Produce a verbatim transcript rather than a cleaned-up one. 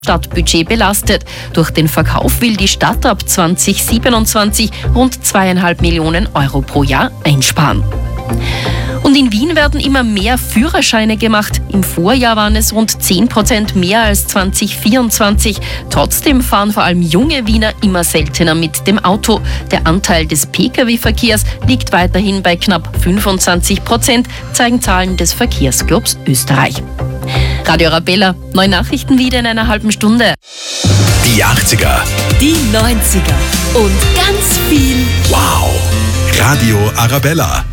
Stadtbudget belastet. Durch den Verkauf will die Stadt ab zwanzig siebenundzwanzig rund zweieinhalb Millionen Euro pro Jahr einsparen. Und in Wien werden immer mehr Führerscheine gemacht. Im Vorjahr waren es rund zehn Prozent mehr als zwanzig vierundzwanzig. Trotzdem fahren vor allem junge Wiener immer seltener mit dem Auto. Der Anteil des Pkw-Verkehrs liegt weiterhin bei knapp fünfundzwanzig Prozent, zeigen Zahlen des Verkehrsclubs Österreich. Radio Arabella, neue Nachrichten wieder in einer halben Stunde. Die achtziger, die neunziger und ganz viel Wow! Radio Arabella.